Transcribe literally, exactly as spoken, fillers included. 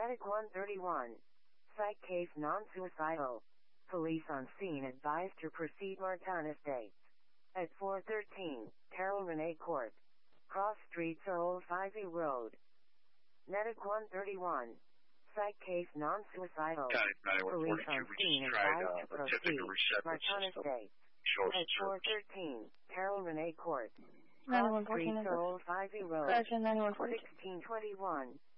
Medic one thirty-one. Psych case non-suicidal. Police on scene advised to proceed Martin Estates. At four thirteen, Carol Renee Court. Cross streets are Old Fyvie Road. Medic one thirty-one. Psych case non-suicidal. Police on scene advised to proceed Martin Estates. At four thirteen, Carol Renee Court. Cross streets are Old Fyvie Road. sixteen twenty-one.